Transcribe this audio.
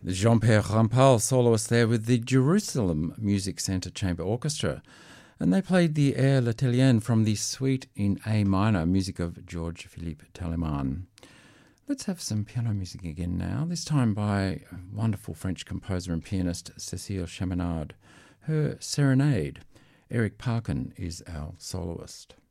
Jean-Pierre Rampal, soloist there with the Jerusalem Music Centre Chamber Orchestra. And they played the Air L'Italienne from the Suite in A minor, music of Georges Philippe Telemann. Let's have some piano music again now, this time by wonderful French composer and pianist Cécile Chaminade. Her Serenade. Eric Parkin is our soloist.